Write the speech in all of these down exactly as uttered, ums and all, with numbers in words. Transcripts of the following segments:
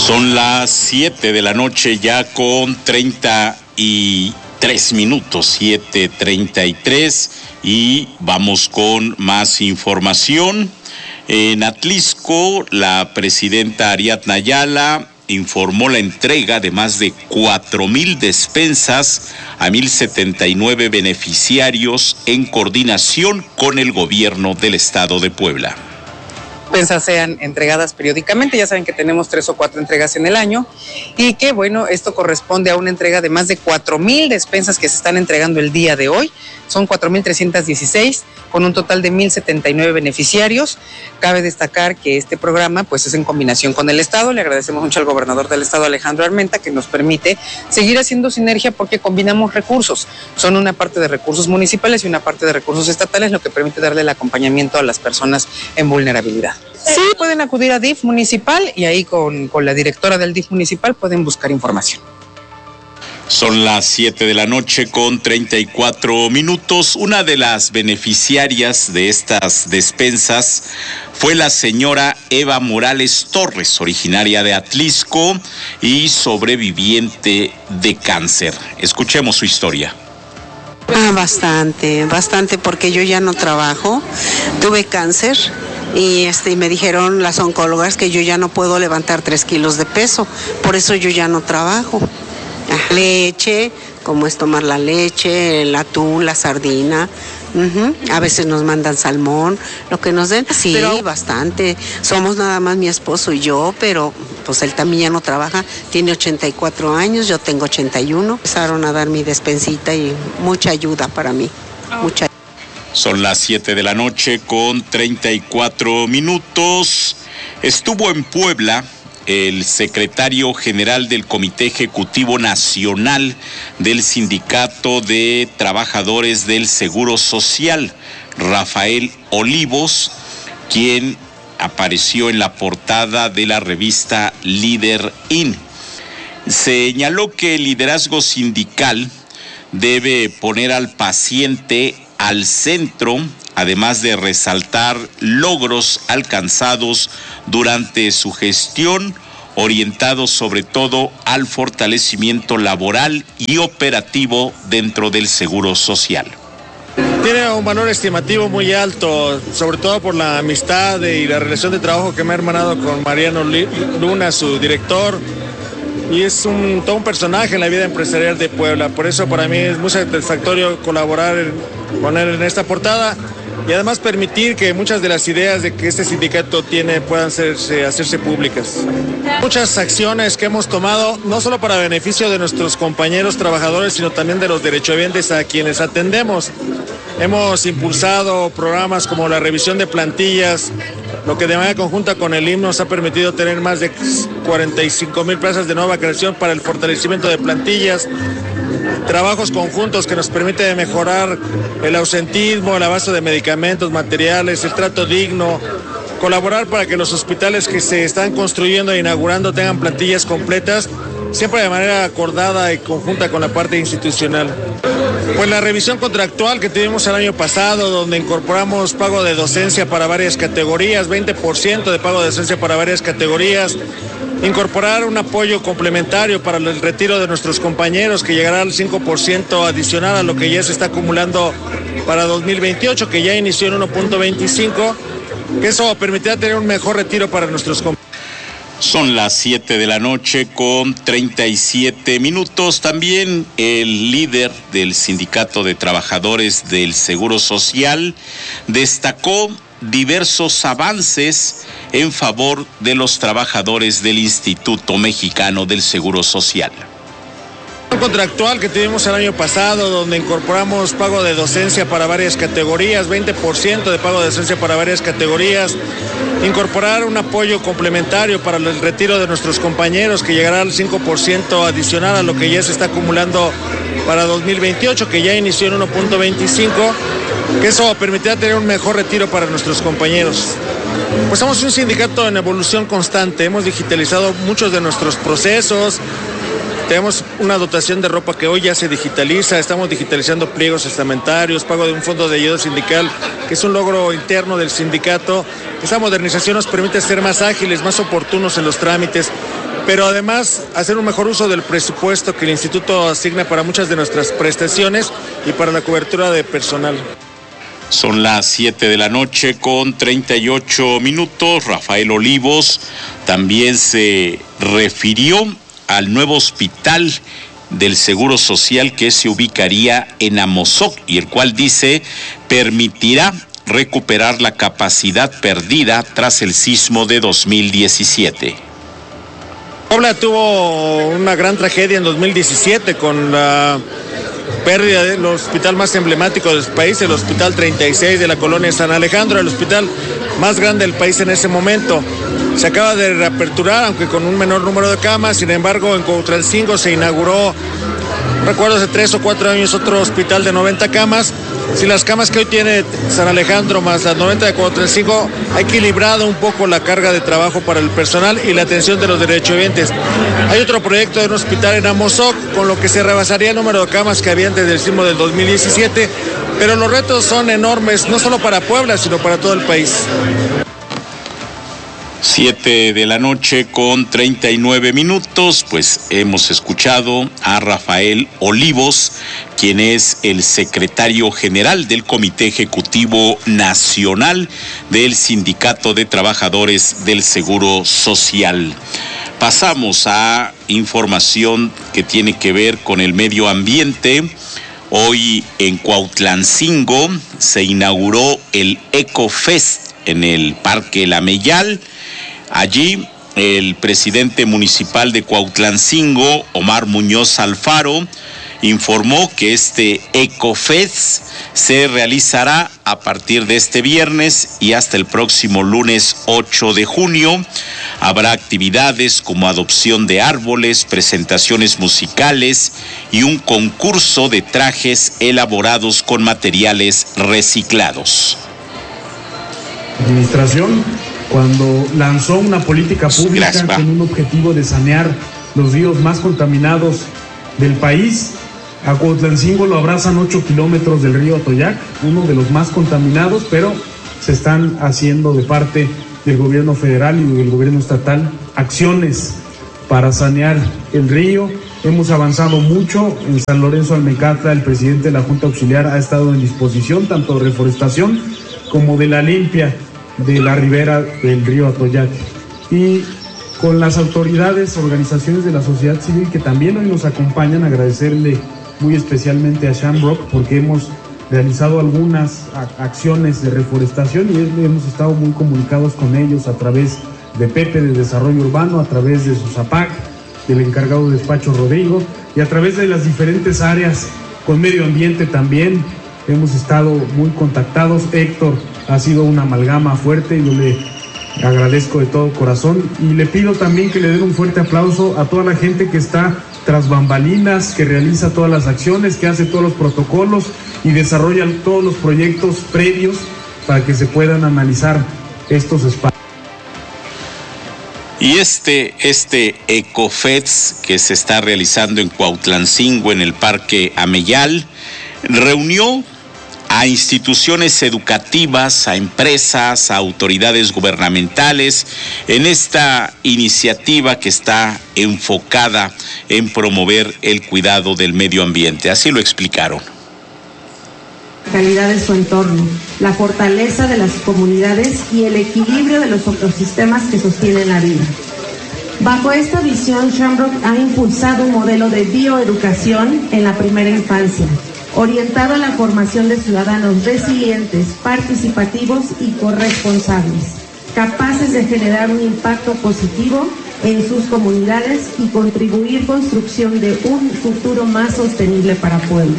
Son las siete de la noche ya con treinta y tres minutos, siete treinta y tres, y vamos con más información. En Atlixco, la presidenta Ariadna Ayala informó la entrega de más de cuatro mil despensas a mil setenta y nueve beneficiarios en coordinación con el gobierno del estado de Puebla. Despensas sean entregadas periódicamente, ya saben que tenemos tres o cuatro entregas en el año y que bueno, esto corresponde a una entrega de más de cuatro mil despensas que se están entregando el día de hoy, son cuatro mil trescientas dieciséis con un total de mil setenta y nueve beneficiarios. Cabe destacar que este programa pues es en combinación con el Estado. Le agradecemos mucho al gobernador del Estado, Alejandro Armenta, que nos permite seguir haciendo sinergia porque combinamos recursos. Son una parte de recursos municipales y una parte de recursos estatales, lo que permite darle el acompañamiento a las personas en vulnerabilidad. Sí, pueden acudir a D I F municipal y ahí con, con la directora del D I F municipal pueden buscar información. Son las siete de la noche con treinta y cuatro minutos. Una de las beneficiarias de estas despensas fue la señora Eva Morales Torres, originaria de Atlixco y sobreviviente de cáncer. Escuchemos su historia. Ah, bastante, bastante, porque yo ya no trabajo, tuve cáncer y este me dijeron las oncólogas que yo ya no puedo levantar tres kilos de peso, por eso yo ya no trabajo. Leche, como es tomar la leche, el atún, la sardina, uh-huh. A veces nos mandan salmón, lo que nos den, sí, pero bastante. Somos nada más mi esposo y yo, pero pues él también ya no trabaja, tiene ochenta y cuatro años, yo tengo ochenta y uno. Empezaron a dar mi despensita y mucha ayuda para mí, oh. mucha. Son las siete de la noche con treinta y cuatro minutos. Estuvo en Puebla el secretario general del Comité Ejecutivo Nacional del Sindicato de Trabajadores del Seguro Social, Rafael Olivos, quien apareció en la portada de la revista Líder In. Señaló que el liderazgo sindical debe poner al paciente al centro, además de resaltar logros alcanzados durante su gestión, orientados sobre todo al fortalecimiento laboral y operativo dentro del Seguro Social. Tiene un valor estimativo muy alto, sobre todo por la amistad y la relación de trabajo que me ha hermanado con Mariano Luna, su director, y es un, todo un personaje en la vida empresarial de Puebla. Por eso para mí es muy satisfactorio colaborar en, con él en esta portada y además permitir que muchas de las ideas de que este sindicato tiene puedan hacerse, hacerse públicas. Muchas acciones que hemos tomado, no solo para beneficio de nuestros compañeros trabajadores, sino también de los derechohabientes a quienes atendemos. Hemos impulsado programas como la revisión de plantillas, lo que de manera conjunta con el I M S S nos ha permitido tener más de cuarenta y cinco mil plazas de nueva creación para el fortalecimiento de plantillas, trabajos conjuntos que nos permiten mejorar el ausentismo, el abasto de medicamentos, materiales, el trato digno, colaborar para que los hospitales que se están construyendo e inaugurando tengan plantillas completas, siempre de manera acordada y conjunta con la parte institucional. Pues la revisión contractual que tuvimos el año pasado, donde incorporamos pago de docencia para varias categorías, veinte por ciento de pago de docencia para varias categorías, incorporar un apoyo complementario para el retiro de nuestros compañeros que llegará al cinco por ciento adicional a lo que ya se está acumulando para dos mil veintiocho, que ya inició en uno punto veinticinco, que eso permitirá tener un mejor retiro para nuestros compañeros. Son las siete de la noche con treinta y siete minutos. También el líder del Sindicato de Trabajadores del Seguro Social destacó diversos avances en favor de los trabajadores del Instituto Mexicano del Seguro Social. Contractual que tuvimos el año pasado, donde incorporamos pago de docencia para varias categorías, veinte por ciento de pago de docencia para varias categorías, incorporar un apoyo complementario para el retiro de nuestros compañeros que llegará al cinco por ciento adicional a lo que ya se está acumulando para dos mil veintiocho, que ya inició en uno punto veinticinco, que eso permitirá tener un mejor retiro para nuestros compañeros. Pues somos un sindicato en evolución constante, hemos digitalizado muchos de nuestros procesos. Tenemos una dotación de ropa que hoy ya se digitaliza, estamos digitalizando pliegos estamentarios, pago de un fondo de ayuda sindical, que es un logro interno del sindicato. Esa modernización nos permite ser más ágiles, más oportunos en los trámites. pero además hacer un mejor uso del presupuesto que el instituto asigna para muchas de nuestras prestaciones y para la cobertura de personal. Son las siete de la noche con treinta y ocho minutos. Rafael Olivos también se refirió al nuevo hospital del Seguro Social que se ubicaría en Amozoc y el cual dice permitirá recuperar la capacidad perdida tras el sismo de dos mil diecisiete. Puebla tuvo una gran tragedia en dos mil diecisiete con la pérdida del hospital más emblemático del país, el Hospital treinta y seis de la colonia San Alejandro, el hospital más grande del país en ese momento. Se acaba de reaperturar, aunque con un menor número de camas. Sin embargo, en Cuautlancingo se inauguró, no recuerdo, hace tres o cuatro años, otro hospital de noventa camas. Si las camas que hoy tiene San Alejandro más las noventa de Cuautlancingo ha equilibrado un poco la carga de trabajo para el personal y la atención de los derechohabientes. Hay otro proyecto de un hospital en Amozoc, con lo que se rebasaría el número de camas que había antes del sismo del dos mil diecisiete, pero los retos son enormes, no solo para Puebla, sino para todo el país. Siete de la noche con treinta y nueve minutos, pues hemos escuchado a Rafael Olivos, quien es el secretario general del Comité Ejecutivo Nacional del Sindicato de Trabajadores del Seguro Social. Pasamos a información que tiene que ver con el medio ambiente. Hoy en Cuautlancingo se inauguró el EcoFest en el Parque La Meyal. Allí el presidente municipal de Cuautlancingo, Omar Muñoz Alfaro, informó que este EcoFest se realizará a partir de este viernes y hasta el próximo lunes ocho de junio. Habrá actividades como adopción de árboles, presentaciones musicales y un concurso de trajes elaborados con materiales reciclados. Administración, cuando lanzó una política pública Gracias, con un objetivo de sanear los ríos más contaminados del país. A Cuautlancingo lo abrazan ocho kilómetros del río Atoyac, uno de los más contaminados, pero se están haciendo de parte del gobierno federal y del gobierno estatal acciones para sanear el río. Hemos avanzado mucho. En San Lorenzo Almecata, el presidente de la Junta Auxiliar ha estado en disposición tanto de reforestación como de la limpia de la ribera del río Atoyac. Y con las autoridades, organizaciones de la sociedad civil que también hoy nos acompañan, agradecerle muy especialmente a Shamrock porque hemos realizado algunas acciones de reforestación y hemos estado muy comunicados con ellos a través de Pepe de Desarrollo Urbano, a través de su ZAPAC, del encargado de despacho Rodrigo, y a través de las diferentes áreas con medio ambiente también hemos estado muy contactados. Héctor ha sido una amalgama fuerte, yo le agradezco de todo corazón y le pido también que le den un fuerte aplauso a toda la gente que está tras bambalinas, que realiza todas las acciones, que hace todos los protocolos y desarrolla todos los proyectos previos para que se puedan analizar estos espacios. Y este, este EcoFest que se está realizando en Cuautlancingo, en el Parque Ameyal, reunió a instituciones educativas, a empresas, a autoridades gubernamentales en esta iniciativa que está enfocada en promover el cuidado del medio ambiente. Así lo explicaron. Calidad de su entorno, la fortaleza de las comunidades y el equilibrio de los ecosistemas que sostienen la vida. Bajo esta visión, Shamrock ha impulsado un modelo de bioeducación en la primera infancia, orientado a la formación de ciudadanos resilientes, participativos y corresponsables, capaces de generar un impacto positivo en sus comunidades y contribuir con la construcción de un futuro más sostenible para Puebla.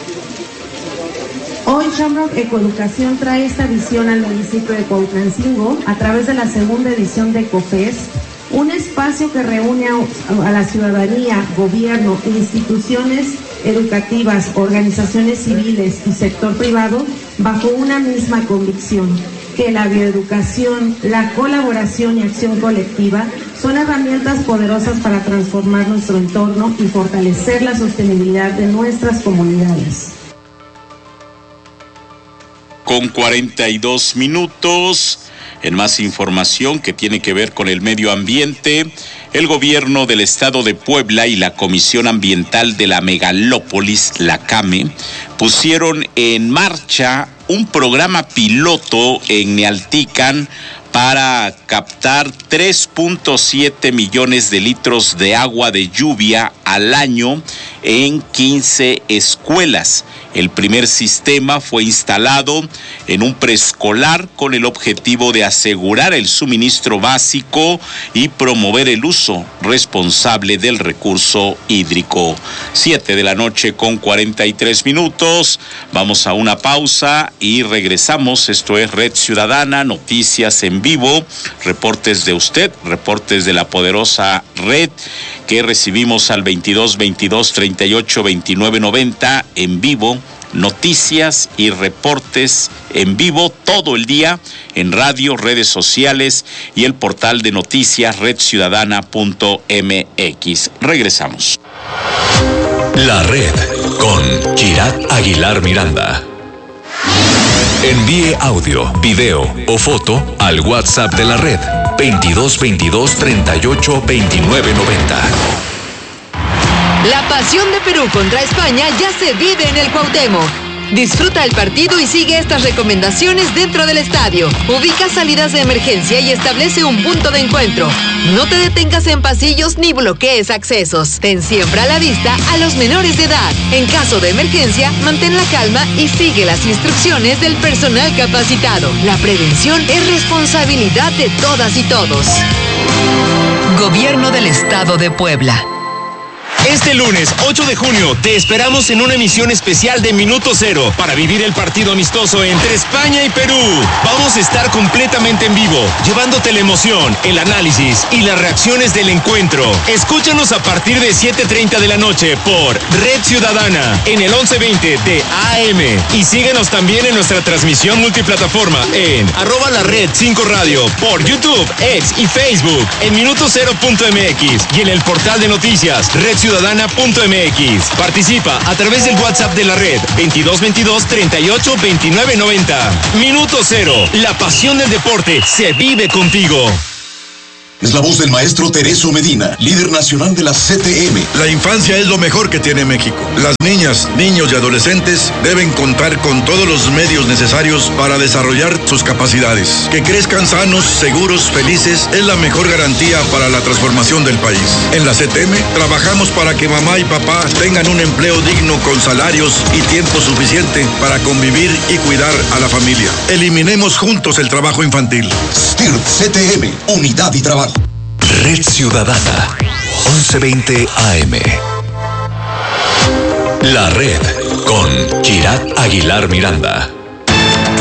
Hoy Shamrock Ecoeducación trae esta visión al municipio de Cuautlancingo a través de la segunda edición de EcoFest, un espacio que reúne a, a la ciudadanía, gobierno, instituciones educativas, organizaciones civiles y sector privado bajo una misma convicción, que la bioeducación, la colaboración y acción colectiva son herramientas poderosas para transformar nuestro entorno y fortalecer la sostenibilidad de nuestras comunidades. Con cuarenta y dos minutos, en más información que tiene que ver con el medio ambiente, el gobierno del estado de Puebla y la Comisión Ambiental de la Megalópolis, la CAME, pusieron en marcha un programa piloto en Nealtican para captar tres punto siete millones de litros de agua de lluvia al año en quince escuelas. El primer sistema fue instalado en un preescolar con el objetivo de asegurar el suministro básico y promover el uso responsable del recurso hídrico. Siete de la noche con cuarenta y tres minutos. Vamos a una pausa y regresamos. Esto es Red Ciudadana, noticias en vivo, reportes de usted, reportes de la poderosa red que recibimos al veintidós veintidós treinta y ocho veintinueve noventa en vivo. Noticias y reportes en vivo todo el día en radio, redes sociales y el portal de noticias red ciudadana punto m x. Regresamos. La Red con Kirat Aguilar Miranda. Envíe audio, video o foto al WhatsApp de la Red veintidós veintidós treinta y ocho veintinueve noventa. La pasión de Perú contra España ya se vive en el Cuauhtémoc. Disfruta el partido y sigue estas recomendaciones dentro del estadio. Ubica salidas de emergencia y establece un punto de encuentro. No te detengas en pasillos ni bloquees accesos. Ten siempre a la vista a los menores de edad. En caso de emergencia, mantén la calma y sigue las instrucciones del personal capacitado. La prevención es responsabilidad de todas y todos. Gobierno del Estado de Puebla. Este lunes, ocho de junio, te esperamos en una emisión especial de Minuto Cero para vivir el partido amistoso entre España y Perú. Vamos a estar completamente en vivo, llevándote la emoción, el análisis y las reacciones del encuentro. Escúchanos a partir de siete treinta de la noche por Red Ciudadana en el once veinte de A M. Y síguenos también en nuestra transmisión multiplataforma en arroba la red cinco radio por YouTube, X y Facebook, en minuto cero punto m x y en el portal de noticias Red Ciudadana punto m x. Participa a través del WhatsApp de la red veintidós veintidós treinta y ocho veintinueve noventa. Minuto Cero, la pasión del deporte se vive contigo. Es la voz del maestro Tereso Medina, líder nacional de la C T M. La infancia es lo mejor que tiene México. Las niñas, niños y adolescentes deben contar con todos los medios necesarios para desarrollar sus capacidades. Que crezcan sanos, seguros, felices es la mejor garantía para la transformación del país. En la C T M trabajamos para que mamá y papá tengan un empleo digno con salarios y tiempo suficiente para convivir y cuidar a la familia. Eliminemos juntos el trabajo infantil. S T I R P C T M, unidad y trabajo. Red Ciudadana, once veinte A M. La Red con Kirat Aguilar Miranda.